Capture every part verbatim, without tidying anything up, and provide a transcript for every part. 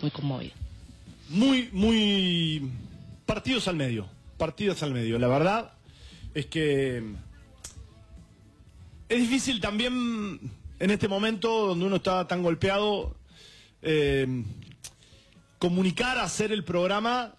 muy conmovido. Muy, muy... partidos al medio, partidos al medio. La verdad es que es difícil también en este momento donde uno está tan golpeado eh, comunicar, hacer el programa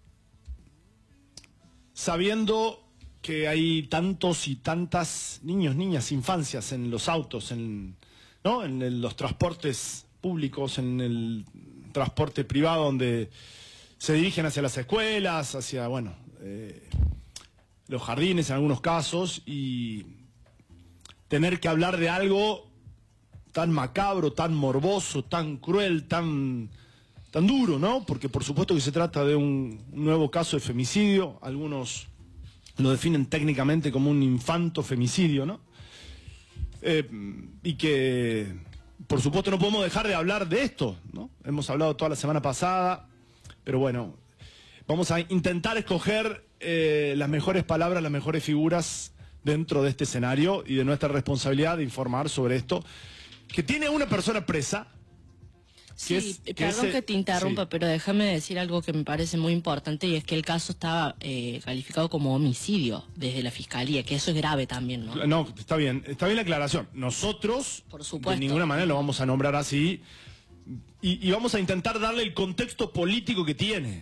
sabiendo que hay tantos y tantas niños, niñas, infancias en los autos, en, ¿no? en el, los transportes públicos, en el transporte privado donde se dirigen hacia las escuelas, hacia, bueno, eh, los jardines en algunos casos, y tener que hablar de algo tan macabro, tan morboso, tan cruel, tan, tan duro, ¿no? Porque por supuesto que se trata de un nuevo caso de femicidio, algunos lo definen técnicamente como un infanto femicidio, ¿no? Eh, y que, por supuesto, no podemos dejar de hablar de esto, ¿no? Hemos hablado toda la semana pasada, pero bueno, vamos a intentar escoger eh, las mejores palabras, las mejores figuras dentro de este escenario y de nuestra responsabilidad de informar sobre esto, que tiene una persona presa. Sí, es, que perdón es, que te interrumpa, sí. pero déjame decir algo que me parece muy importante, y es que el caso estaba eh, calificado como homicidio desde la Fiscalía, que eso es grave también, ¿no? No, está bien, está bien la aclaración. Nosotros, por supuesto, de ninguna manera lo vamos a nombrar así, y, y vamos a intentar darle el contexto político que tiene.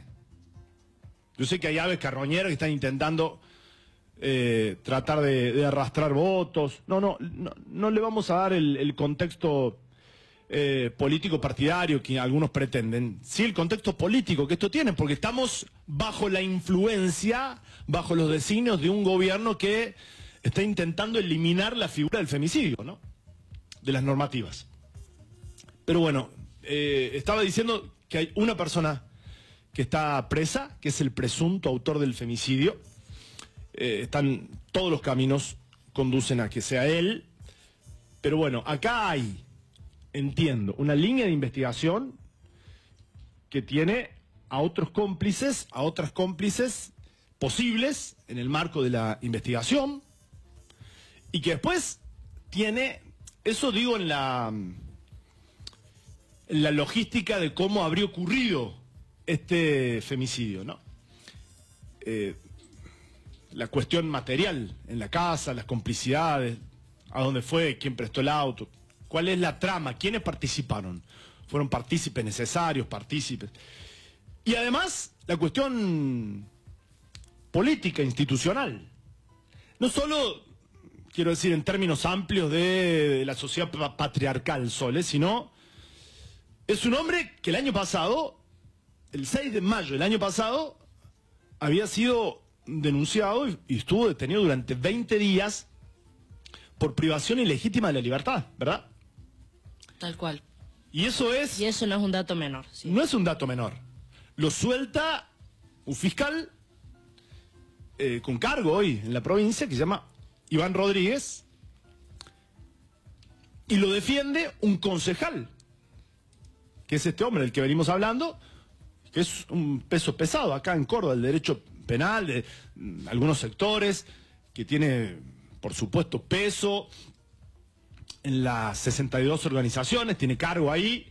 Yo sé que hay aves carroñeras que están intentando eh, tratar de, de arrastrar votos. No, no, no, no le vamos a dar el, el contexto Eh, político partidario que algunos pretenden, sí el contexto político que esto tiene, porque estamos bajo la influencia, bajo los designios de un gobierno que está intentando eliminar la figura del femicidio, ¿no? De las normativas. Pero bueno, eh, estaba diciendo que hay una persona que está presa, que es el presunto autor del femicidio. Eh, están todos los caminos conducen a que sea él, pero bueno, acá hay, entiendo, una línea de investigación que tiene a otros cómplices, a otras cómplices posibles en el marco de la investigación, y que después tiene, eso digo en la, en la logística de cómo habría ocurrido este femicidio, ¿no? Eh, la cuestión material en la casa, las complicidades, a dónde fue, quién prestó el auto, cuál es la trama, quiénes participaron, fueron partícipes necesarios, partícipes. Y además, la cuestión política, institucional. No solo, quiero decir, en términos amplios de, de la sociedad patriarcal, Sole, sino es un hombre que el año pasado, el seis de mayo del año pasado, había sido denunciado y, y estuvo detenido durante veinte días por privación ilegítima de la libertad, ¿verdad? Tal cual. Y eso es... Y eso no es un dato menor. Sí. No es un dato menor. Lo suelta un fiscal eh, con cargo hoy en la provincia que se llama Iván Rodríguez, y lo defiende un concejal, que es este hombre del que venimos hablando, que es un peso pesado acá en Córdoba, el derecho penal de mm, algunos sectores, que tiene, por supuesto, peso en las sesenta y dos organizaciones, tiene cargo ahí.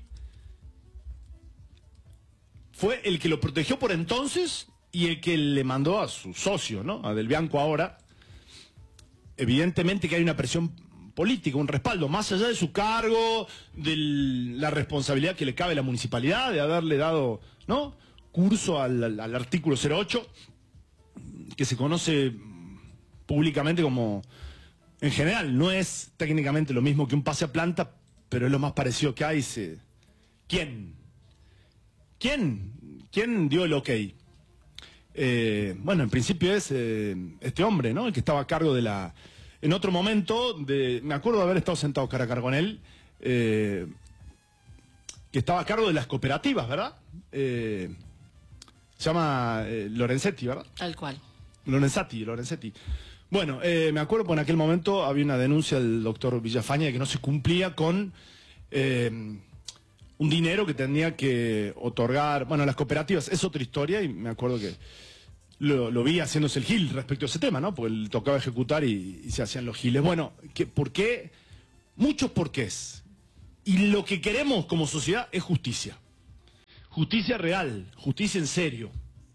Fue el que lo protegió por entonces y el que le mandó a su socio, ¿no? A Del Bianco ahora. Evidentemente que hay una presión política, un respaldo, más allá de su cargo, de la responsabilidad que le cabe a la municipalidad, de haberle dado, ¿no?, curso al, al, al artículo cero ocho, que se conoce públicamente como... En general, no es técnicamente lo mismo que un pase a planta, pero es lo más parecido que hay. Se... ¿Quién? ¿Quién? ¿Quién dio el ok? Eh, bueno, en principio es eh, este hombre, ¿no? El que estaba a cargo de la... En otro momento, de... me acuerdo de haber estado sentado cara a cara con él, eh, que estaba a cargo de las cooperativas, ¿verdad? Eh, se llama eh, Lorenzetti, ¿verdad? Tal cual. Lorenzetti, Lorenzetti. Bueno, eh, me acuerdo que en aquel momento había una denuncia del doctor Villafaña de que no se cumplía con eh, un dinero que tenía que otorgar, bueno, las cooperativas. Es otra historia y me acuerdo que lo, lo vi haciéndose el gil respecto a ese tema, ¿no? Porque él tocaba ejecutar y, y se hacían los giles. Bueno, ¿qué, ¿por qué? Muchos porqués. Y lo que queremos como sociedad es justicia. justicia real, justicia en serio.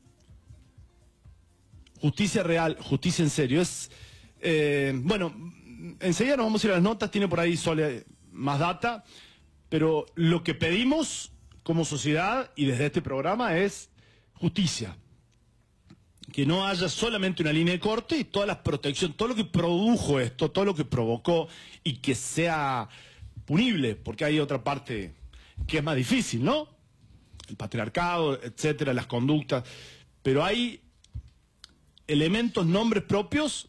Justicia real, justicia en serio. Es, eh, bueno, enseguida nos vamos a ir a las notas, tiene por ahí Sole más data, pero lo que pedimos como sociedad y desde este programa es justicia. Que no haya solamente una línea de corte y toda la protección, todo lo que produjo esto, todo lo que provocó y que sea punible, porque hay otra parte que es más difícil, ¿no? El patriarcado, etcétera, las conductas, pero hay elementos, nombres propios.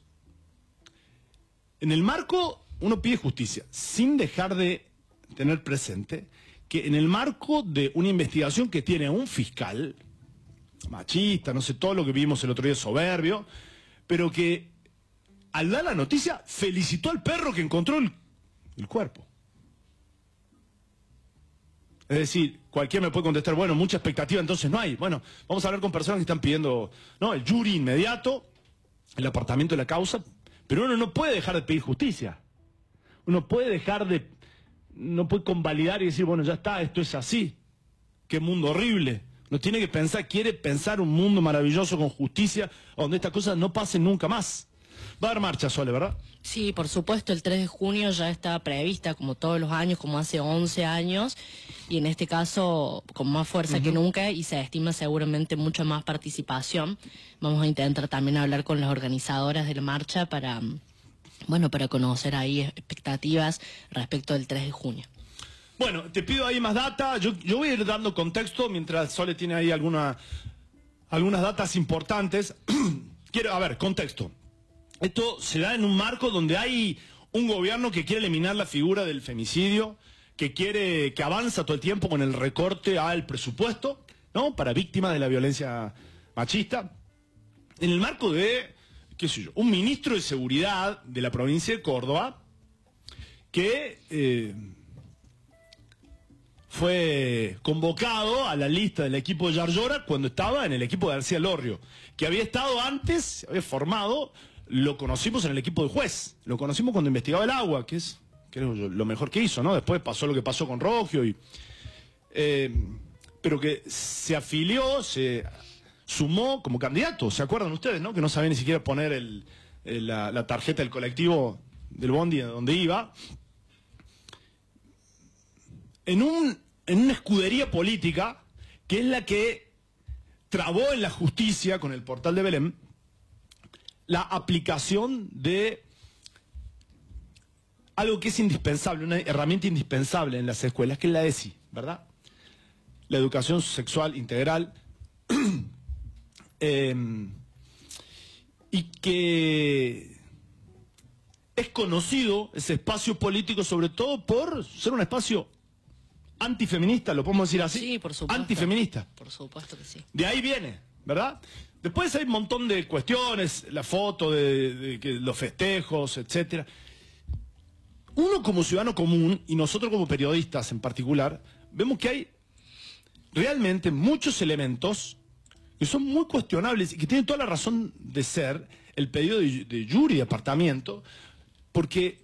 En el marco, uno pide justicia, sin dejar de tener presente que en el marco de una investigación que tiene un fiscal machista, no sé, todo lo que vimos el otro día soberbio, pero que al dar la noticia felicitó al perro que encontró el, el cuerpo. Es decir, cualquiera me puede contestar, bueno, mucha expectativa entonces no hay. Bueno, vamos a hablar con personas que están pidiendo, no, el jury inmediato, el apartamiento de la causa, pero uno no puede dejar de pedir justicia. Uno puede dejar de, no puede convalidar y decir, bueno, ya está, esto es así. Qué mundo horrible. Uno tiene que pensar, quiere pensar un mundo maravilloso con justicia, donde estas cosas no pasen nunca más. Va a haber marcha, Sole, ¿verdad? Sí, por supuesto, el tres de junio ya está prevista, como todos los años, como hace once años, y en este caso con más fuerza uh-huh. que nunca, y se estima seguramente mucha más participación. Vamos a intentar también hablar con las organizadoras de la marcha para, bueno, para conocer ahí expectativas respecto del tres de junio. Bueno, te pido ahí más data, yo, yo voy a ir dando contexto mientras Sole tiene ahí alguna, algunas datas importantes. Quiero, a ver, contexto. Esto se da en un marco donde hay un gobierno que quiere eliminar la figura del femicidio, que quiere, que avanza todo el tiempo con el recorte al presupuesto, ¿no? Para víctimas de la violencia machista. En el marco de, qué sé yo, un ministro de seguridad de la provincia de Córdoba que eh, fue convocado a la lista del equipo de Yarlora cuando estaba en el equipo de García Lorrio, que había estado antes, había formado. Lo conocimos en el equipo de juez, lo conocimos cuando investigaba el agua, que es creo yo, lo mejor que hizo, ¿no? Después pasó lo que pasó con Rogio, y, eh, pero que se afilió, se sumó como candidato, ¿se acuerdan ustedes, no? Que no sabía ni siquiera poner el, el, la, la tarjeta del colectivo del bondi donde iba. En, un, en una escudería política, que es la que trabó en la justicia con el portal de Belén, la aplicación de algo que es indispensable, una herramienta indispensable en las escuelas, que es la E S I, ¿verdad? La educación sexual integral, eh, y que es conocido ese espacio político sobre todo por ser un espacio antifeminista, ¿lo podemos decir así? Sí, por supuesto. Antifeminista. Por supuesto que sí. De ahí viene, ¿verdad? Después hay un montón de cuestiones, la foto de, de, de los festejos, etcétera. Uno como ciudadano común, y nosotros como periodistas en particular, vemos que hay realmente muchos elementos que son muy cuestionables y que tienen toda la razón de ser el pedido de, de jury de apartamiento, porque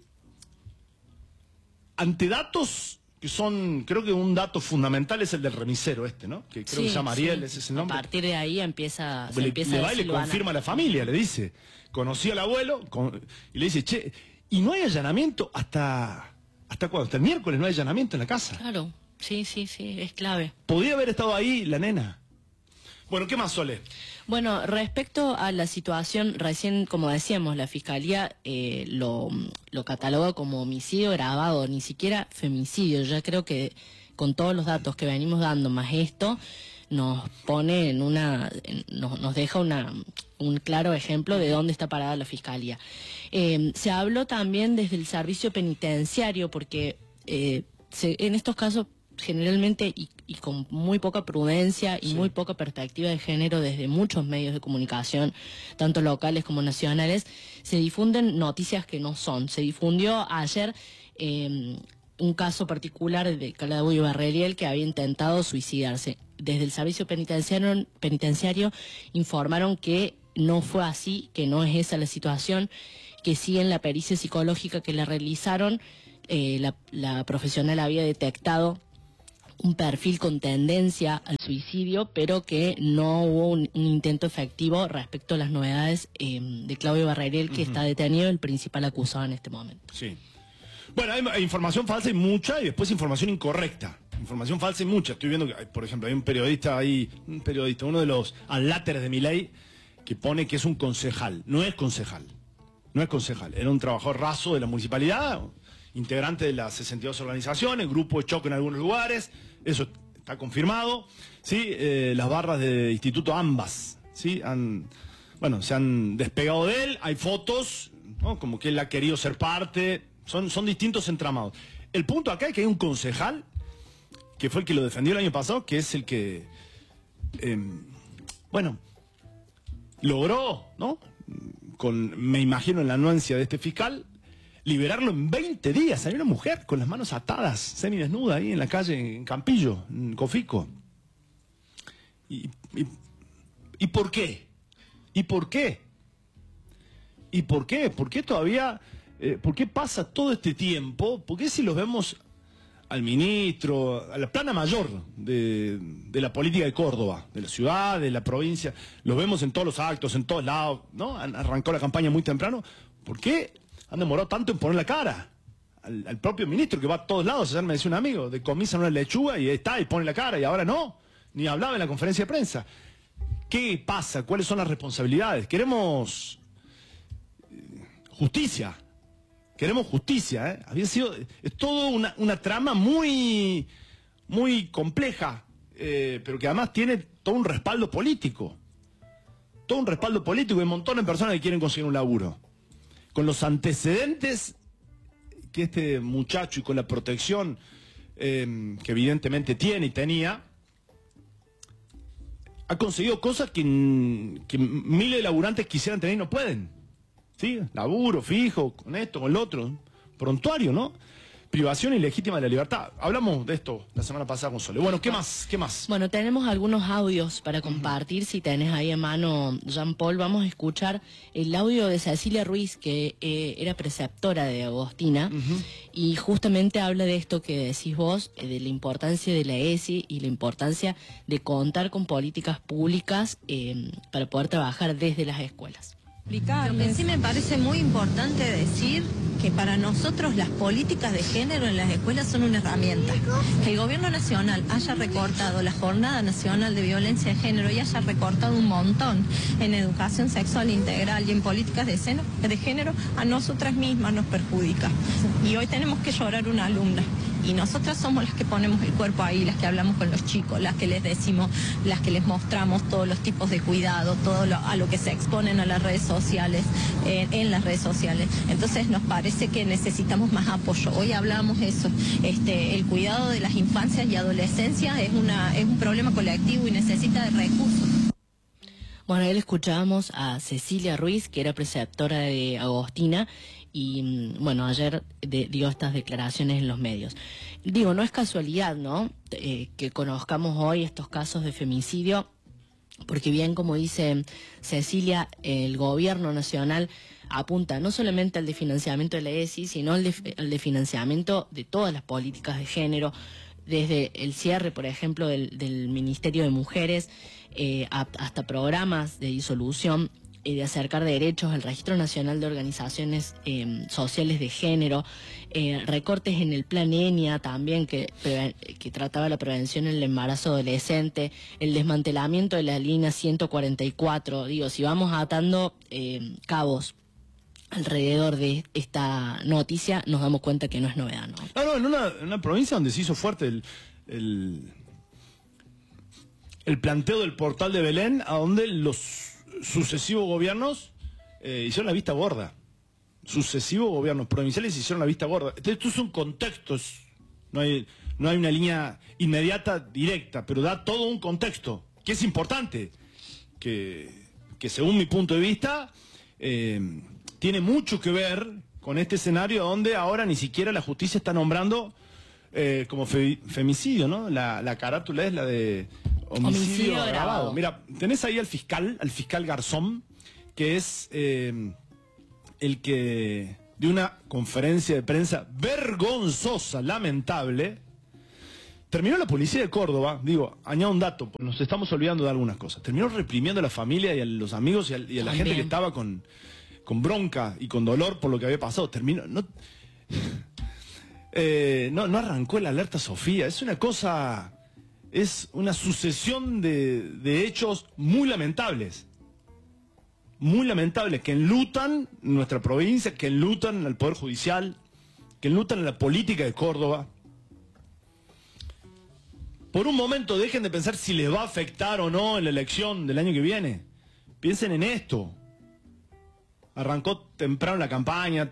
ante datos que son, creo que un dato fundamental es el del remisero este, ¿no? Que creo Sí, que se llama Ariel, sí. ese es el nombre. A partir de ahí empieza, se le, empieza le a va y le desiluar. confirma a la familia, le dice, conocí al abuelo, con, y le dice, che, y no hay allanamiento hasta, ¿hasta cuándo? Hasta el miércoles no hay allanamiento en la casa. Claro, sí, sí, sí, es clave. Podría haber estado ahí la nena. Bueno, ¿qué más, Sole? Bueno, respecto a la situación, recién, como decíamos, la Fiscalía eh, lo, lo cataloga como homicidio agravado, ni siquiera femicidio. Ya creo que con todos los datos que venimos dando, más esto, nos pone en una, en, nos, nos deja una, un claro ejemplo de dónde está parada la Fiscalía. Eh, se habló también desde el servicio penitenciario, porque eh, se, en estos casos generalmente y, y con muy poca prudencia y sí. muy poca perspectiva de género desde muchos medios de comunicación, tanto locales como nacionales, se difunden noticias que no son. Se difundió ayer eh, un caso particular de Calabuyo Barreriel, que había intentado suicidarse. Desde el servicio penitenciario, penitenciario informaron que no fue así, que no es esa la situación, que sí en la pericia psicológica que la realizaron, eh, la, la profesional había detectado un perfil con tendencia al suicidio, pero que no hubo un, un intento efectivo respecto a las novedades eh, de Claudio Barreriel, que uh-huh. está detenido, el principal acusado en este momento. Sí. Bueno, hay, hay información falsa y mucha, y después información incorrecta. Información falsa y mucha. Estoy viendo que, por ejemplo, hay un periodista ahí, un periodista, uno de los aláteres de Milei, que pone que es un concejal. No es concejal. No es concejal. Era un trabajador raso de la municipalidad, integrante de las sesenta y dos organizaciones, grupo de choque en algunos lugares, eso está confirmado, ¿sí? Eh, las barras de Instituto Ambas, ¿sí? Han, bueno, se han despegado de él, hay fotos, ¿no? Como que él ha querido ser parte, son, son distintos entramados. El punto acá es que hay un concejal, que fue el que lo defendió el año pasado, que es el que, eh, bueno, logró, ¿no? Con, me imagino, en la anuencia de este fiscal, liberarlo en veinte días. Hay una mujer con las manos atadas, semidesnuda, ahí en la calle, en Campillo, en Cofico. ¿Y, y, y por qué? ¿Y por qué? ¿Y por qué? ¿Por qué todavía, eh, por qué pasa todo este tiempo? ¿Por qué si los vemos al ministro, a la plana mayor de, de la política de Córdoba, de la ciudad, de la provincia, los vemos en todos los actos, en todos lados, ¿no? Han arrancado la campaña muy temprano. ¿Por qué han demorado tanto en poner la cara? Al, al propio ministro que va a todos lados, ayer me decía un amigo, decomisan una lechuga y está, y pone la cara, y ahora no, ni hablaba en la conferencia de prensa. ¿Qué pasa? ¿Cuáles son las responsabilidades? Queremos justicia, queremos justicia, ¿eh? Había sido, es todo una, una trama muy, muy compleja, eh, pero que además tiene todo un respaldo político, todo un respaldo político, y un montón de personas que quieren conseguir un laburo. Con los antecedentes que este muchacho y con la protección eh, que evidentemente tiene y tenía, ha conseguido cosas que, que miles de laburantes quisieran tener y no pueden. ¿Sí? Laburo, fijo, con esto, con el otro, prontuario, ¿no? Privación ilegítima de la libertad. Hablamos de esto la semana pasada con Sole. Bueno, ¿qué más? ¿Qué más? Bueno, tenemos algunos audios para compartir. Uh-huh. Si tenés ahí en mano, Jean Paul, vamos a escuchar el audio de Cecilia Ruiz, que eh, era preceptora de Agostina, uh-huh. y justamente habla de esto que decís vos, eh, de la importancia de la E S I y la importancia de contar con políticas públicas eh, para poder trabajar desde las escuelas. Lo que sí me parece muy importante decir que para nosotros las políticas de género en las escuelas son una herramienta. Que el gobierno nacional haya recortado la Jornada Nacional de Violencia de Género y haya recortado un montón en educación sexual integral y en políticas de, seno, de género, a nosotras mismas nos perjudica. Y hoy tenemos que llorar una alumna. Y nosotras somos las que ponemos el cuerpo ahí, las que hablamos con los chicos, las que les decimos, las que les mostramos todos los tipos de cuidado, todo lo, a lo que se exponen a las redes sociales, eh, en las redes sociales. Entonces nos parece que necesitamos más apoyo. Hoy hablamos eso, este, el cuidado de las infancias y adolescencias es, una, es un problema colectivo y necesita de recursos. Bueno, ahí le escuchábamos a Cecilia Ruiz, que era preceptora de Agostina, y bueno, ayer de, dio estas declaraciones en los medios. Digo, no es casualidad, ¿no?, eh, que conozcamos hoy estos casos de femicidio, porque bien como dice Cecilia, el gobierno nacional apunta no solamente al de financiamiento de la E S I, sino al de, al de financiamiento de todas las políticas de género, desde el cierre, por ejemplo, del, del Ministerio de Mujeres, eh, a, hasta programas de disolución, eh, de acercar derechos al Registro Nacional de Organizaciones eh, Sociales de Género, eh, recortes en el Plan ENIA también, que, que trataba la prevención del embarazo adolescente, el desmantelamiento de la línea ciento cuarenta y cuatro, digo, si vamos atando eh, cabos alrededor de esta noticia, nos damos cuenta que no es novedad, ¿no? No, no, en una, en una provincia donde se hizo fuerte el, el, el planteo del portal de Belén, a donde los sucesivos gobiernos eh, hicieron la vista gorda. Sucesivos gobiernos provinciales hicieron la vista gorda. Entonces, estos son contextos. No hay, no hay una línea inmediata, directa, pero da todo un contexto, que es importante, que, que según mi punto de vista eh, tiene mucho que ver con este escenario donde ahora ni siquiera la justicia está nombrando eh, como fe, femicidio, ¿no? La, la carátula es la de homicidio, homicidio agravado. agravado. Mira, tenés ahí al fiscal, al fiscal Garzón, que es eh, el que de una conferencia de prensa vergonzosa, lamentable, Terminó la policía de Córdoba, digo, añado un dato, nos estamos olvidando de algunas cosas. Terminó reprimiendo a la familia y a los amigos y a, y a la gente que estaba con, con bronca y con dolor por lo que había pasado. Terminó, no, eh, no, no arrancó la alerta Sofía. Es una cosa, es una sucesión de, de hechos muy lamentables. Muy lamentables, que enlutan nuestra provincia, que enlutan al Poder Judicial, que enlutan a la política de Córdoba. Por un momento dejen de pensar si les va a afectar o no en la elección del año que viene. Piensen en esto. Arrancó temprano la campaña.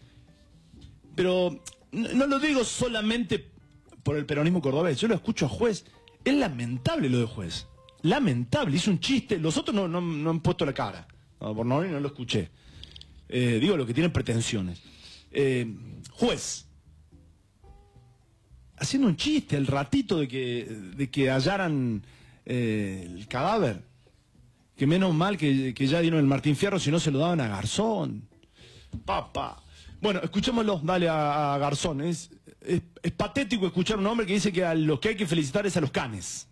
Pero no, no lo digo solamente por el peronismo cordobés. Yo lo escucho a Juez. Es lamentable lo de Juez. Lamentable. Hizo un chiste. Los otros no, no, no han puesto la cara. No, por no, no lo escuché. Eh, digo lo que tienen pretensiones. Eh, Juez. Haciendo un chiste el ratito de que, de que hallaran eh, el cadáver. Que menos mal que, que ya dieron el Martín Fierro, si no se lo daban a Garzón. Papá. Bueno, escuchémoslo, dale a, a Garzón. Es, es, es patético escuchar a un hombre que dice que a los que hay que felicitar es a los canes.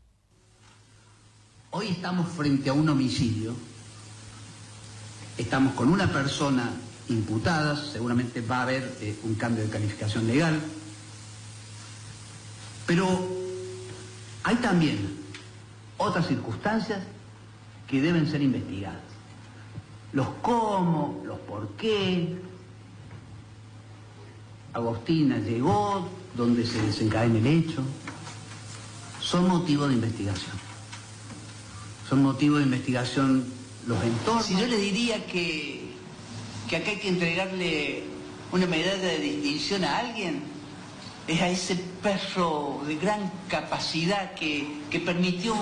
Hoy estamos frente a un homicidio. Estamos con una persona imputada, seguramente va a haber eh, un cambio de calificación legal. Pero hay también otras circunstancias que deben ser investigadas. Los cómo, los por qué. Agostina llegó, donde se desencadena el hecho. Son motivo de investigación. Son motivo de investigación los entornos. Si yo le diría que, que acá hay que entregarle una medalla de distinción a alguien, es a ese perro de gran capacidad que, que permitió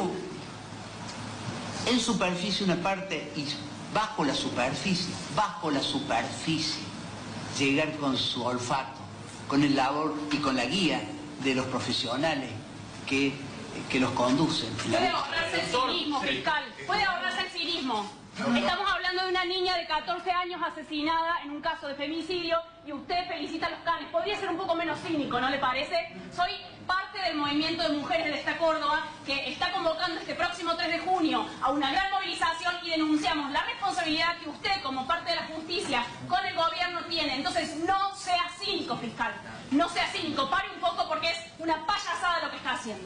en superficie una parte y bajo la superficie, bajo la superficie, llegar con su olfato, con el labor y con la guía de los profesionales que, que los conducen. Puede ahorrarse el cinismo, fiscal, puede ahorrarse el cinismo. Estamos hablando de una niña de catorce años asesinada en un caso de femicidio y usted felicita a los canes. Podría ser un poco menos cínico, ¿no le parece? Soy parte del movimiento de mujeres de esta Córdoba que está convocando este próximo tres de junio a una gran movilización y denunciamos la responsabilidad que usted, como parte de la justicia, con el gobierno tiene. Entonces, no sea cínico, fiscal. No sea cínico. Pare un poco porque es una payasada lo que está haciendo.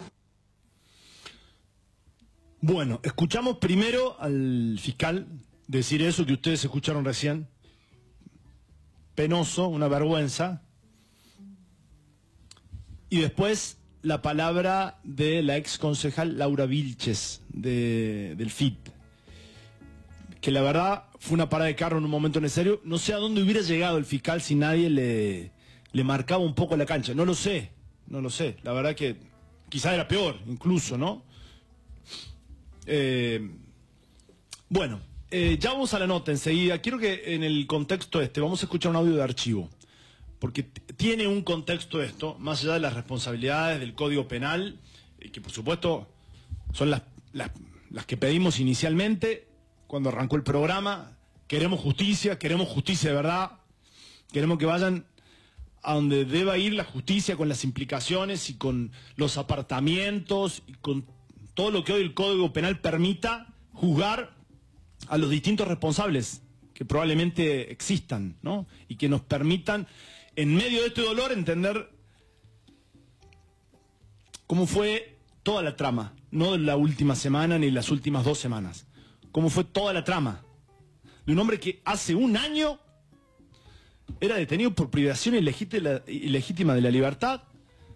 Bueno, escuchamos primero al fiscal decir eso que ustedes escucharon recién. Penoso, una vergüenza. Y después la palabra de la ex concejal Laura Vilches, de, del F I T. Que la verdad fue una parada de carro en un momento necesario. No sé a dónde hubiera llegado el fiscal si nadie le, le marcaba un poco la cancha. No lo sé, no lo sé. La verdad que quizá era peor, incluso, ¿no? Eh, bueno, eh, ya vamos a la nota enseguida. Quiero que en el contexto este, vamos a escuchar un audio de archivo, porque tiene un contexto esto, más allá de las responsabilidades del Código Penal, eh, que por supuesto son las, las, las que pedimos inicialmente cuando arrancó el programa. Queremos justicia, queremos justicia de verdad, queremos que vayan a donde deba ir la justicia con las implicaciones y con los apartamientos y con todo lo que hoy el Código Penal permita juzgar a los distintos responsables que probablemente existan, ¿no? Y que nos permitan, en medio de este dolor, entender cómo fue toda la trama, no la última semana ni las últimas dos semanas, cómo fue toda la trama de un hombre que hace un año era detenido por privación ilegítima de la libertad,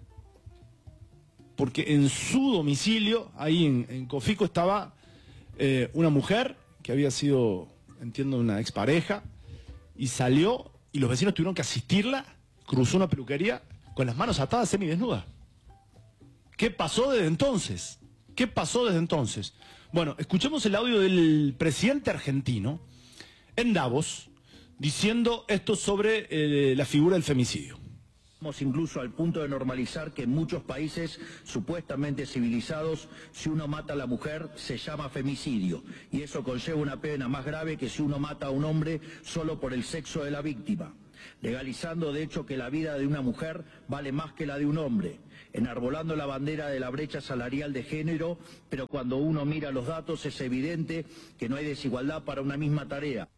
porque en su domicilio, ahí en, en Cofico, estaba eh, una mujer que había sido, entiendo, una expareja, y salió, y los vecinos tuvieron que asistirla, cruzó una peluquería con las manos atadas, semidesnuda. ¿Qué pasó desde entonces? ¿Qué pasó desde entonces? Bueno, escuchemos el audio del presidente argentino en Davos, diciendo esto sobre eh, la figura del femicidio. Incluso al punto de normalizar que en muchos países supuestamente civilizados, si uno mata a la mujer se llama femicidio, y eso conlleva una pena más grave que si uno mata a un hombre solo por el sexo de la víctima. legalizando de hecho que la vida de una mujer vale más que la de un hombre, enarbolando la bandera de la brecha salarial de género, pero cuando uno mira los datos es evidente que no hay desigualdad para una misma tarea.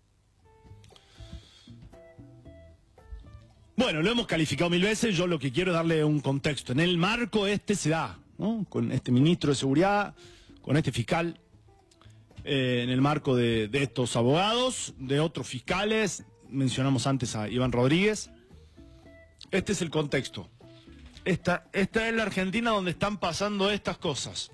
Bueno, lo hemos calificado mil veces, yo lo que quiero es darle un contexto. En el marco este se da, ¿no? Con este ministro de Seguridad, con este fiscal, eh, en el marco de, de estos abogados, de otros fiscales, mencionamos antes a Iván Rodríguez. Este es el contexto. Esta, esta es la Argentina donde están pasando estas cosas.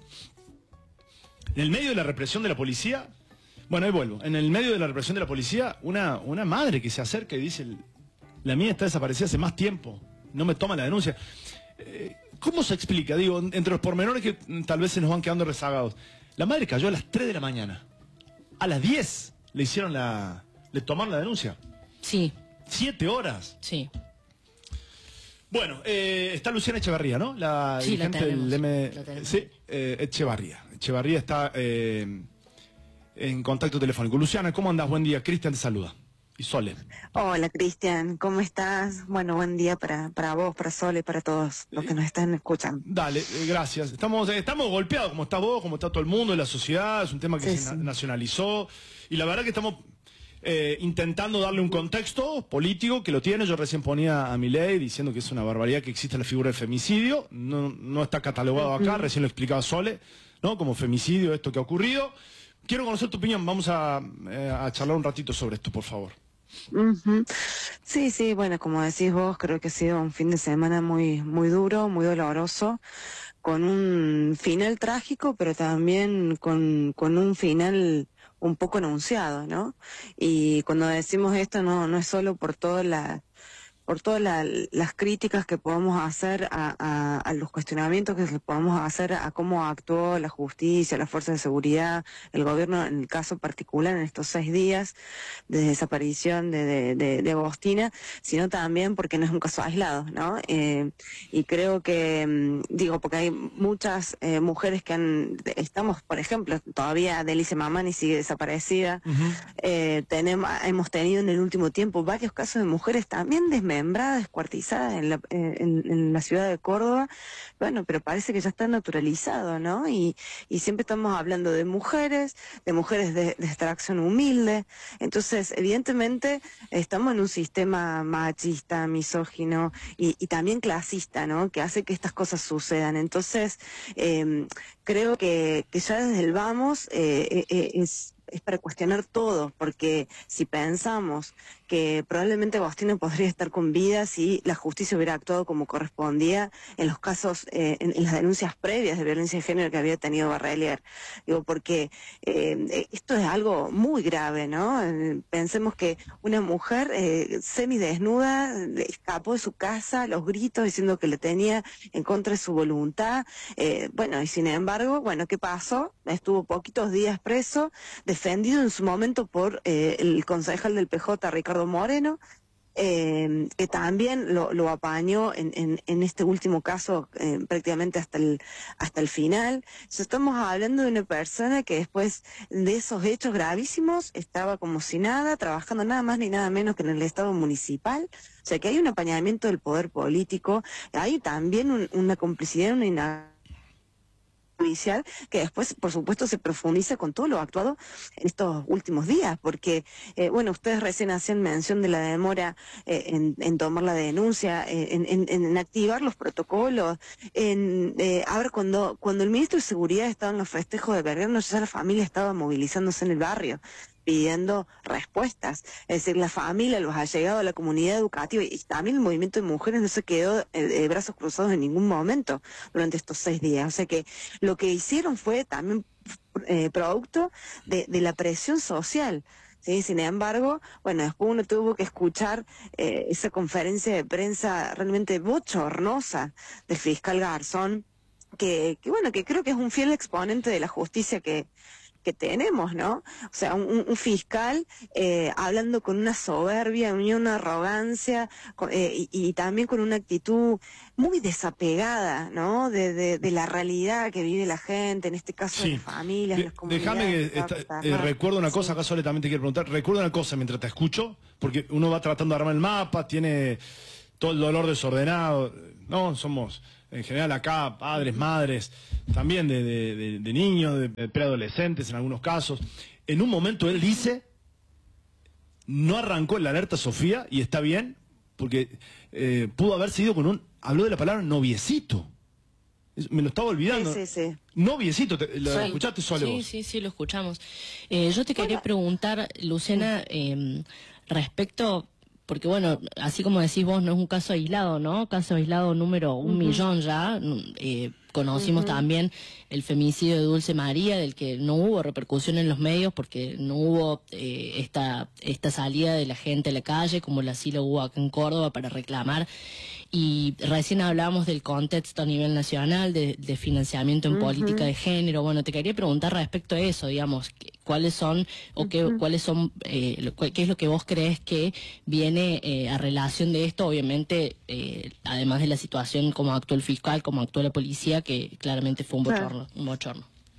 En el medio de la represión de la policía, bueno, ahí vuelvo, en el medio de la represión de la policía, una, una madre que se acerca y dice... La mía está desaparecida hace más tiempo. No me toma la denuncia. Eh, ¿Cómo se explica? Digo, entre los pormenores que tal vez se nos van quedando rezagados. La madre cayó a las tres de la mañana. A las diez le hicieron la... le tomaron la denuncia. Sí. Siete horas. Sí. Bueno, eh, está Luciana Echevarría, ¿no? La sí, dirigente la tenemos, del M... la tenemos. Sí, eh, Echevarría. Echevarría está eh, en contacto telefónico. Luciana, ¿cómo andás? Buen día. Cristian te saluda. Y Sole. Hola Cristian, ¿cómo estás? Bueno, buen día para, para vos, para Sole, para todos los que nos están escuchando. Dale, eh, gracias. Estamos, eh, estamos golpeados, como está vos, como está todo el mundo, en la sociedad, es un tema que Sí, se sí. na nacionalizó, y la verdad que estamos eh, intentando darle un contexto político que lo tiene. Yo recién ponía a Milei diciendo que es una barbaridad que exista la figura del femicidio, no, no está catalogado acá, recién lo explicaba Sole, ¿no? Como femicidio esto que ha ocurrido. Quiero conocer tu opinión, vamos a, eh, a charlar un ratito sobre esto, por favor. Uh-huh. Sí, sí, bueno, como decís vos, creo que ha sido un fin de semana muy, muy duro, muy doloroso, con un final trágico, pero también con, con un final un poco anunciado, ¿no? Y cuando decimos esto no, no es solo por toda la... por todas la, las críticas que podemos hacer a, a, a los cuestionamientos que podemos hacer a cómo actuó la justicia, las fuerzas de seguridad, el gobierno en el caso particular en estos seis días de desaparición de, de, de, de Agostina, sino también porque no es un caso aislado, ¿no? Eh, y creo que, digo, porque hay muchas eh, mujeres que han, estamos, por ejemplo, todavía Delicia Mamani sigue desaparecida, uh-huh. eh, tenemos, hemos tenido en el último tiempo varios casos de mujeres también desmembradas, desmembrada, descuartizada en la, en, en la ciudad de Córdoba, bueno, pero parece que ya está naturalizado, ¿no? Y, y siempre estamos hablando de mujeres, de mujeres de, de extracción humilde, entonces evidentemente estamos en un sistema machista, misógino y, y también clasista, ¿no? Que hace que estas cosas sucedan, entonces eh, creo que, que ya desde el vamos eh, eh, es... es para cuestionar todo, porque si pensamos que probablemente Agostina podría estar con vida si la justicia hubiera actuado como correspondía en los casos, eh, en, en las denuncias previas de violencia de género que había tenido Barrelier. Digo, porque eh, esto es algo muy grave, ¿no? Eh, pensemos que una mujer eh, semidesnuda escapó de su casa a los gritos diciendo que le tenía en contra de su voluntad. Eh, bueno, y sin embargo, bueno, ¿qué pasó? Estuvo poquitos días preso, defendido en su momento por eh, el concejal del P J, Ricardo Moreno, eh, que también lo, lo apañó en, en, en este último caso eh, prácticamente hasta el, hasta el final. Entonces, estamos hablando de una persona que después de esos hechos gravísimos estaba como si nada, trabajando nada más ni nada menos que en el Estado municipal. O sea que hay un apañamiento del poder político, hay también un, una complicidad, una ina judicial que después, por supuesto, se profundiza con todo lo actuado en estos últimos días, porque, eh, bueno, ustedes recién hacían mención de la demora eh, en, en tomar la denuncia, eh, en, en, en activar los protocolos, en, eh, a ver, cuando, cuando el ministro de Seguridad estaba en los festejos de Belgrano, ya la familia estaba movilizándose en el barrio, pidiendo respuestas, es decir, la familia, los allegados a la comunidad educativa y también el movimiento de mujeres no se quedó eh, de brazos cruzados en ningún momento durante estos seis días, o sea que lo que hicieron fue también eh, producto de, de la presión social. Sí, sin embargo, bueno, después uno tuvo que escuchar eh, esa conferencia de prensa realmente bochornosa del fiscal Garzón, que, que bueno, que creo que es un fiel exponente de la justicia que que tenemos, ¿no? O sea, un, un fiscal eh, hablando con una soberbia, una arrogancia con, eh, y, y también con una actitud muy desapegada, ¿no? De, de, de la realidad que vive la gente, en este caso sí. de las familias, de las comunidades. Déjame que esta, eh, recuerdo una cosa, sí. Acá Sole también te quiero preguntar, recuerdo una cosa mientras te escucho, porque uno va tratando de armar el mapa, tiene todo el dolor desordenado, ¿no? Somos en general acá padres, madres, también de, de, de, de niños, de, de preadolescentes en algunos casos. En un momento él dice, no arrancó la alerta Sofía, y está bien, porque eh, pudo haber sido con un, habló de la palabra noviecito. Me lo estaba olvidando. Sí, sí, sí. Noviecito, ¿te, ¿lo sí. escuchaste solo Sí, vos? sí, sí, lo escuchamos. Eh, yo te quería bueno. preguntar, Lucena, eh, respecto... Porque bueno, así como decís vos, no es un caso aislado, ¿no? Caso aislado número un uh-huh. millón ya. Eh, conocimos uh-huh. también el femicidio de Dulce María, del que no hubo repercusión en los medios porque no hubo eh, esta, esta salida de la gente a la calle, como la sí lo hubo acá en Córdoba para reclamar. Y recién hablábamos del contexto a nivel nacional, de, de financiamiento en uh-huh. política de género. Bueno, te quería preguntar respecto a eso, digamos, cuáles son, o qué, uh-huh. cuáles son, eh, qué es lo que vos crees que viene eh, a relación de esto, obviamente, eh, además de la situación como actuó el fiscal, como actuó la policía, que claramente fue un bochorno, un bochorno.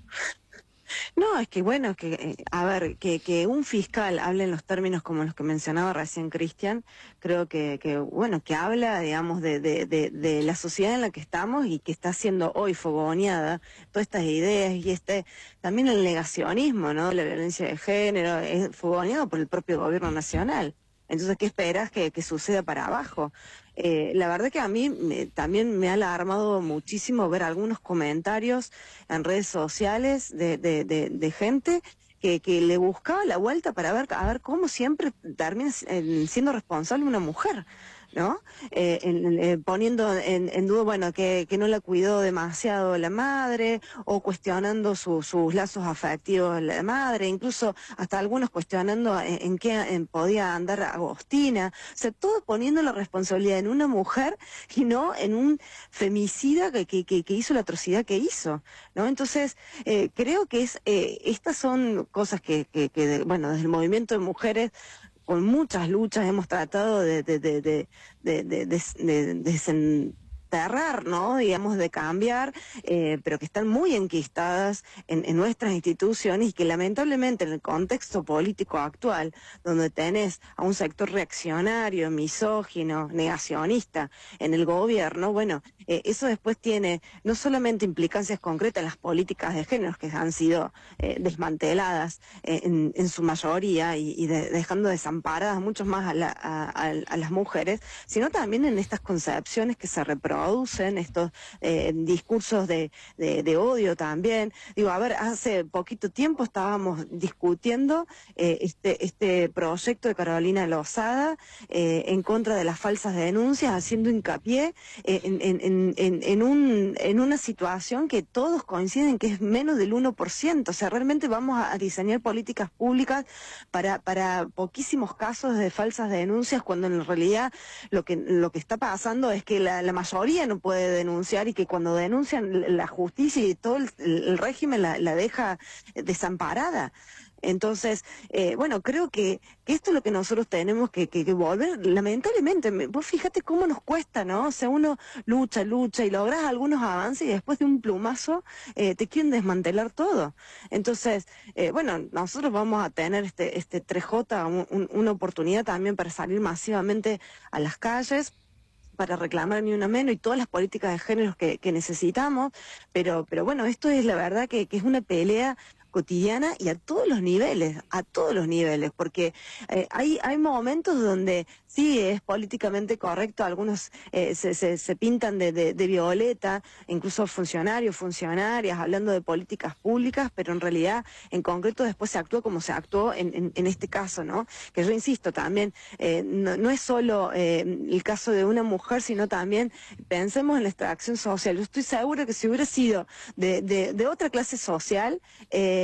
No, es que bueno, que eh, a ver, que, que un fiscal hable en los términos como los que mencionaba recién Cristian, creo que, que bueno, que habla, digamos, de, de, de, de la sociedad en la que estamos y que está siendo hoy fogoneada todas estas ideas y este también el negacionismo, ¿no? La violencia de género es fogoneado por el propio gobierno nacional. Entonces, ¿qué esperas que, que suceda para abajo? Eh, la verdad que a mí me, también me ha alarmado muchísimo ver algunos comentarios en redes sociales de, de, de, de gente que, que le buscaba la vuelta para ver, a ver cómo siempre termina siendo responsable una mujer, ¿no? Eh, en, eh, poniendo en, en duda, bueno, que, que no la cuidó demasiado la madre, o cuestionando su, sus lazos afectivos la madre, incluso hasta algunos cuestionando en, en qué en podía andar Agostina, o sea, todo poniendo la responsabilidad en una mujer y no en un femicida que, que, que, que hizo la atrocidad que hizo, ¿no? Entonces, eh, creo que es eh, estas son cosas que, que, que, bueno, desde el movimiento de mujeres, con muchas luchas hemos tratado de, de, de, de, de, de, de, de desenterrar, ¿no? Digamos, de cambiar, eh, pero que están muy enquistadas en, en nuestras instituciones y que lamentablemente en el contexto político actual, donde tenés a un sector reaccionario, misógino, negacionista en el gobierno, bueno, eh, eso después tiene no solamente implicancias concretas en las políticas de género que han sido eh, desmanteladas eh, en, en su mayoría y, y de, dejando desamparadas mucho más a, la, a, a, a las mujeres, sino también en estas concepciones que se reproducen, estos eh, discursos de, de, de odio también. Digo, a ver, hace poquito tiempo estábamos discutiendo eh, este, este proyecto de Carolina Lozada eh, en contra de las falsas denuncias, haciendo hincapié eh, en, en En, en, en, un, en una situación que todos coinciden que es menos del uno por ciento. O sea, realmente vamos a diseñar políticas públicas para, para poquísimos casos de falsas denuncias, cuando en realidad lo que, lo que está pasando es que la, la mayoría no puede denunciar y que cuando denuncian la justicia y todo el, el régimen la, la deja desamparada. Entonces, eh, bueno, creo que, que esto es lo que nosotros tenemos que, que, que volver, lamentablemente, vos fíjate cómo nos cuesta, ¿no? O sea, uno lucha, lucha y logras algunos avances y después de un plumazo eh, te quieren desmantelar todo. Entonces, eh, bueno, nosotros vamos a tener este, este tres J, un, un, una oportunidad también para salir masivamente a las calles, para reclamar ni una menos y todas las políticas de género que, que necesitamos, pero, pero bueno, esto es la verdad que, que es una pelea cotidiana y a todos los niveles, a todos los niveles, porque eh, hay, hay momentos donde sí es políticamente correcto, algunos eh, se, se, se pintan de, de, de violeta, incluso funcionarios, funcionarias, hablando de políticas públicas, pero en realidad, en concreto, después se actúa como se actuó en, en, en este caso, ¿no? Que yo insisto también, eh, no, no es solo eh, el caso de una mujer, sino también pensemos en la extracción social. Yo estoy segura que si hubiera sido de, de, de otra clase social, eh,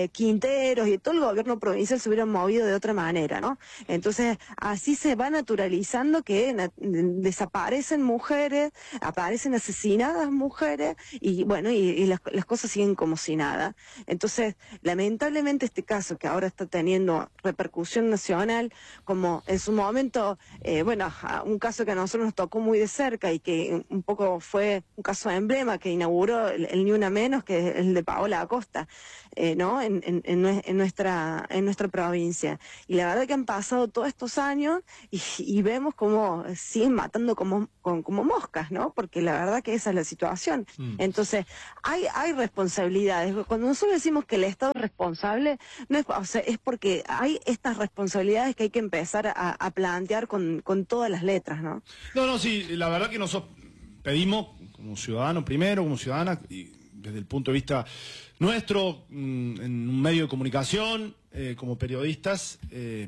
eh, Quinteros y todo el gobierno provincial se hubieran movido de otra manera, ¿no? Entonces, así se va naturalizando que na desaparecen mujeres, aparecen asesinadas mujeres, y bueno, y, y las, las cosas siguen como si nada. Entonces, lamentablemente este caso que ahora está teniendo repercusión nacional, como en su momento, eh, bueno, un caso que a nosotros nos tocó muy de cerca y que un poco fue un caso de emblema que inauguró el, el Ni Una Menos, que es el de Paola Acosta, eh, ¿no? En, en, en, nuestra, en nuestra provincia. Y la verdad que han pasado todos estos años y, y vemos cómo siguen matando como, como, como moscas, ¿no? Porque la verdad que esa es la situación. Mm. Entonces, hay, hay responsabilidades. Cuando nosotros decimos que el Estado es responsable, no es, o sea, es porque hay estas responsabilidades que hay que empezar a, a plantear con, con todas las letras, ¿no? No, no, sí, la verdad que nosotros pedimos, como ciudadano primero, como ciudadana, y desde el punto de vista nuestro, en un medio de comunicación, eh, como periodistas, eh,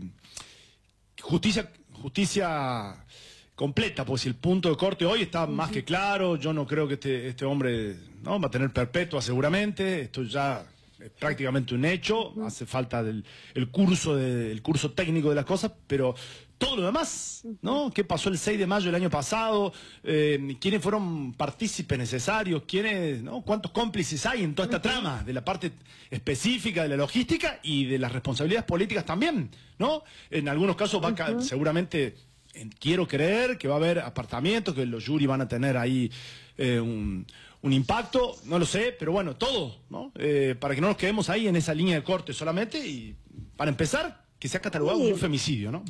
justicia, justicia completa, pues si el punto de corte hoy está más que claro, yo no creo que este, este hombre no va a tener perpetua seguramente, esto ya es prácticamente un hecho, hace falta del, el curso de, el curso técnico de las cosas, pero todo lo demás, ¿no? ¿Qué pasó el seis de mayo del año pasado? Eh, ¿Quiénes fueron partícipes necesarios? ¿Quiénes, no? ¿Cuántos cómplices hay en toda esta trama? De la parte específica de la logística y de las responsabilidades políticas también, ¿no? En algunos casos va a, seguramente, eh, quiero creer que va a haber apartamentos, que los jury van a tener ahí eh, un... un impacto, no lo sé, pero bueno, todo, ¿no? Eh, para que no nos quedemos ahí en esa línea de corte solamente y, para empezar, que sea catalogado como un femicidio, ¿no?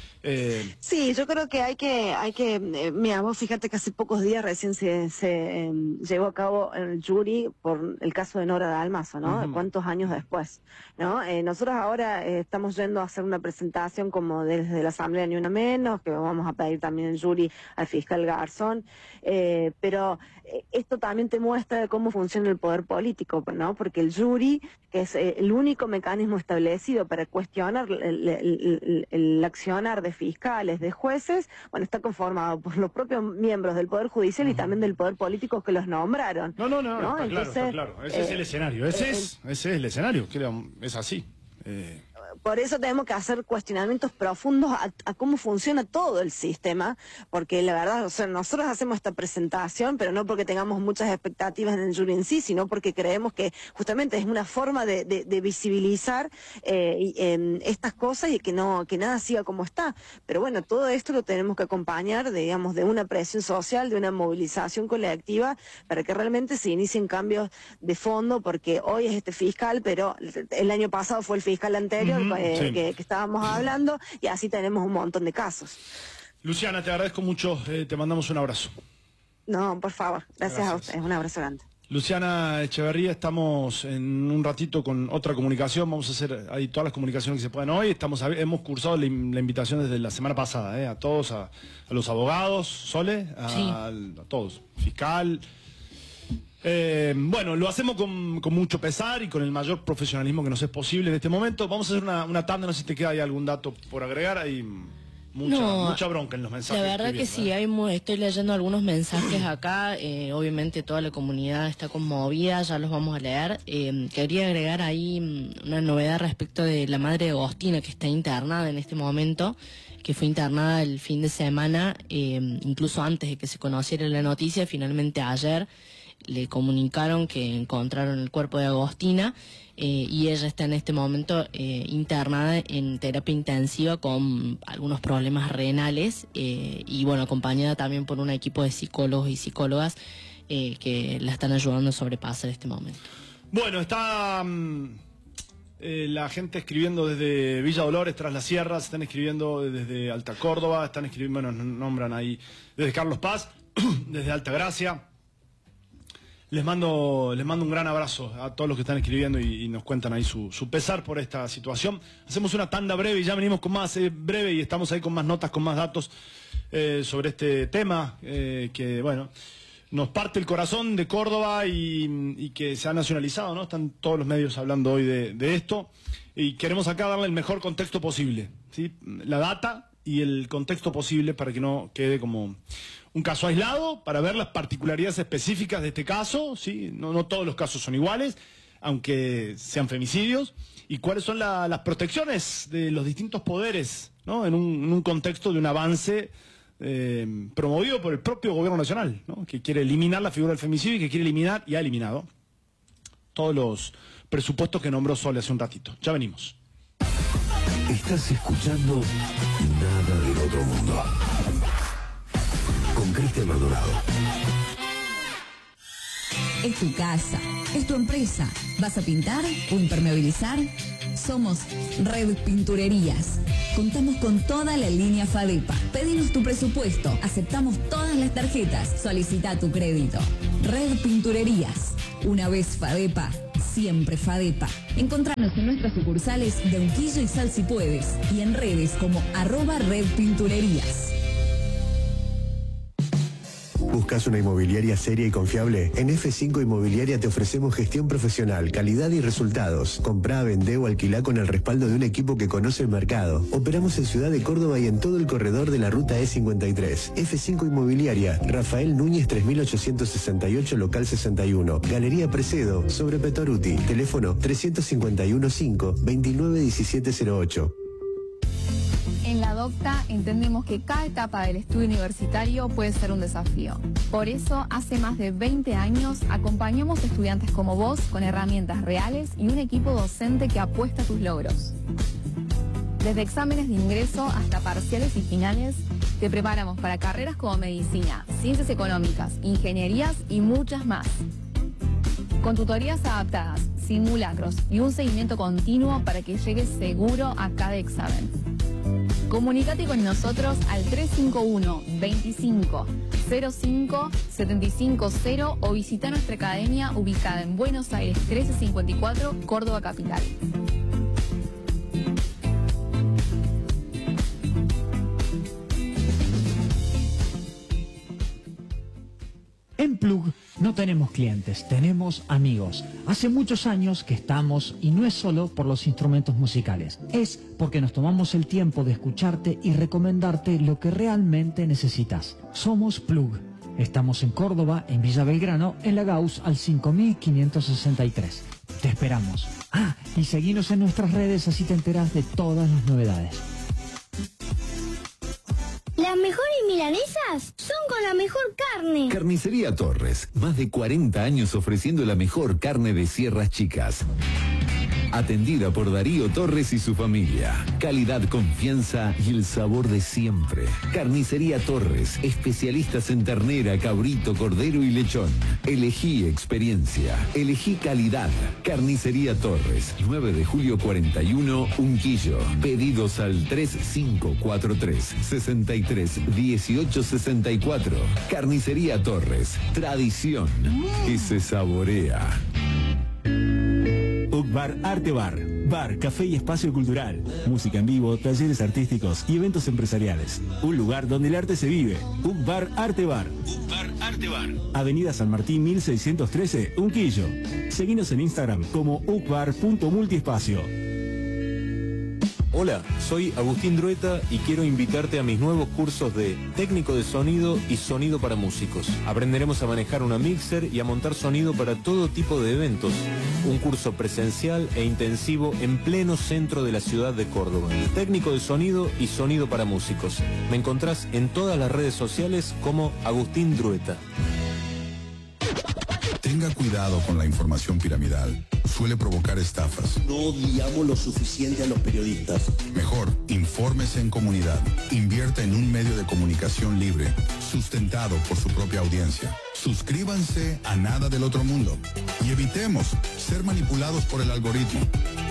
Eh... Sí, yo creo que hay que, hay que, eh, mira, vos fíjate que hace pocos días recién se, se eh, llevó a cabo el jury por el caso de Nora Dalmazo, ¿no? Uh-huh. ¿Cuántos años después? ¿No? Eh, nosotros ahora eh, estamos yendo a hacer una presentación como desde la Asamblea Ni Una Menos, que vamos a pedir también el jury al fiscal Garzón, eh, pero eh, esto también te muestra cómo funciona el poder político, ¿no? Porque el jury, que es eh, el único mecanismo establecido para cuestionar el, el, el, el accionar de fiscales, de jueces, bueno, está conformado por los propios miembros del Poder Judicial uh-huh. y también del Poder Político que los nombraron. No, no, no, ¿no? Está, Entonces, claro, está claro. Ese eh, es el escenario, ese, eh, es, ese es el escenario, es así. Eh... Por eso tenemos que hacer cuestionamientos profundos a, a cómo funciona todo el sistema, porque la verdad, o sea, nosotros hacemos esta presentación, pero no porque tengamos muchas expectativas en el jury en sí, sino porque creemos que justamente es una forma de, de, de visibilizar eh, eh, estas cosas y que no que nada siga como está. Pero bueno, todo esto lo tenemos que acompañar, digamos, de una presión social, de una movilización colectiva, para que realmente se inicien cambios de fondo, porque hoy es este fiscal, pero el año pasado fue el fiscal anterior, uh-huh. Eh, sí. que, que estábamos hablando, y así tenemos un montón de casos. Luciana, te agradezco mucho, eh, te mandamos un abrazo. No, por favor, gracias, gracias a ustedes, un abrazo grande. Luciana Echeverría, estamos en un ratito con otra comunicación, vamos a hacer ahí todas las comunicaciones que se puedan hoy, estamos hemos cursado la, la invitación desde la semana pasada, eh, a todos, a, a los abogados, Sole, a, sí. a, a todos, fiscal... Eh, bueno, lo hacemos con, con mucho pesar y con el mayor profesionalismo que nos es posible en este momento. Vamos a hacer una, una tanda, no sé si te queda ahí algún dato por agregar. Hay mucha, no, mucha bronca en los mensajes. La verdad que sí, hay muy, estoy leyendo algunos mensajes acá. Eh, obviamente toda la comunidad está conmovida, ya los vamos a leer. Eh, quería agregar ahí una novedad respecto de la madre de Agostina, que está internada en este momento, que fue internada el fin de semana, eh, incluso antes de que se conociera la noticia. Finalmente ayer le comunicaron que encontraron el cuerpo de Agostina eh, y ella está en este momento eh, internada en terapia intensiva con algunos problemas renales eh, y bueno, acompañada también por un equipo de psicólogos y psicólogas eh, que la están ayudando a sobrepasar este momento. Bueno, está um, eh, la gente escribiendo desde Villa Dolores, tras las sierras, están escribiendo desde Alta Córdoba, están escribiendo, bueno, nombran ahí desde Carlos Paz, desde Alta Gracia. Les mando, les mando un gran abrazo a todos los que están escribiendo y, y nos cuentan ahí su, su pesar por esta situación. Hacemos una tanda breve y ya venimos con más eh, breve y estamos ahí con más notas, con más datos eh, sobre este tema eh, que, bueno, nos parte el corazón de Córdoba y, y que se ha nacionalizado, ¿no? Están todos los medios hablando hoy de, de esto y queremos acá darle el mejor contexto posible, ¿sí? La data y el contexto posible para que no quede como un caso aislado, para ver las particularidades específicas de este caso, ¿sí? No, no todos los casos son iguales. aunque sean femicidios, y cuáles son la, las protecciones de los distintos poderes, ¿no? En un, en un contexto de un avance eh, promovido por el propio gobierno nacional, ¿no? Que quiere eliminar la figura del femicidio y que quiere eliminar, y ha eliminado, todos los presupuestos que nombró Sole hace un ratito. Ya venimos. Estás escuchando Nada del Otro Mundo con Cristian Maldonado. Es tu casa, es tu empresa. ¿Vas a pintar o impermeabilizar? Somos Red Pinturerías. Contamos con toda la línea FADEPA. Pedinos tu presupuesto. Aceptamos todas las tarjetas. Solicita tu crédito. Red Pinturerías. Una vez FADEPA, siempre FADEPA. Encontranos en nuestras sucursales de Unquillo y Sal si puedes. Y en redes como arroba Red Pinturerías. ¿Buscas una inmobiliaria seria y confiable? En F cinco Inmobiliaria te ofrecemos gestión profesional, calidad y resultados. Comprá, vendé o alquilá con el respaldo de un equipo que conoce el mercado. Operamos en Ciudad de Córdoba y en todo el corredor de la ruta E cincuenta y tres. F cinco Inmobiliaria, Rafael Núñez tres mil ochocientos sesenta y ocho, local sesenta y uno. Galería Precedo, sobre Petoruti. Teléfono tres cinco uno cinco, veintinueve diecisiete cero ocho. En la Docta entendemos que cada etapa del estudio universitario puede ser un desafío. Por eso, hace más de veinte años, acompañamos a estudiantes como vos con herramientas reales y un equipo docente que apuesta a tus logros. Desde exámenes de ingreso hasta parciales y finales, te preparamos para carreras como medicina, ciencias económicas, ingenierías y muchas más. Con tutorías adaptadas, simulacros y un seguimiento continuo para que llegues seguro a cada examen. Comunicate con nosotros al tres cinco uno, veinticinco, cero cinco, setenta y cinco cero o visita nuestra academia ubicada en Buenos Aires trece cincuenta y cuatro, Córdoba Capital. En Plug no tenemos clientes, tenemos amigos. Hace muchos años que estamos, y no es solo por los instrumentos musicales, es porque nos tomamos el tiempo de escucharte y recomendarte lo que realmente necesitas. Somos Plug. Estamos en Córdoba, en Villa Belgrano, en la Gauss al cinco mil quinientos sesenta y tres. Te esperamos. Ah, y seguinos en nuestras redes, así te enterás de todas las novedades. Las mejores milanesas son con la mejor carne. Carnicería Torres, más de cuarenta años ofreciendo la mejor carne de Sierras Chicas. Atendida por Darío Torres y su familia. Calidad, confianza y el sabor de siempre. Carnicería Torres, especialistas en ternera, cabrito, cordero y lechón. Elegí experiencia, elegí calidad. Carnicería Torres, nueve de julio cuarenta y uno, Unquillo. Pedidos al tres cinco cuatro tres, sesenta y tres, dieciocho sesenta y cuatro. Carnicería Torres, tradición que se saborea. U C Bar Arte Bar, bar, café y espacio cultural, música en vivo, talleres artísticos y eventos empresariales. Un lugar donde el arte se vive. U C Bar Arte Bar. U C Bar Arte Bar. Avenida San Martín mil seiscientos trece, Unquillo. Seguinos en Instagram como u c bar punto multiespacio. Hola, soy Agustín Drueta y quiero invitarte a mis nuevos cursos de técnico de sonido y sonido para músicos. Aprenderemos a manejar una mixer y a montar sonido para todo tipo de eventos. Un curso presencial e intensivo en pleno centro de la ciudad de Córdoba. Técnico de sonido y sonido para músicos. Me encontrás en todas las redes sociales como Agustín Drueta. Tenga cuidado con la información piramidal. Suele provocar estafas. No odiamos lo suficiente a los periodistas. Mejor, infórmese en comunidad. Invierta en un medio de comunicación libre, sustentado por su propia audiencia. Suscríbanse a Nada del Otro Mundo y evitemos ser manipulados por el algoritmo.